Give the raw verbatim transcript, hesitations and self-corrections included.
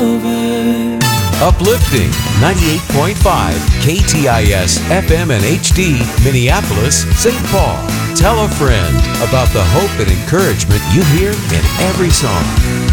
over. Uplifting ninety-eight point five K T I S F M and H D, Minneapolis, Saint Paul. Tell a friend about the hope and encouragement you hear in every song.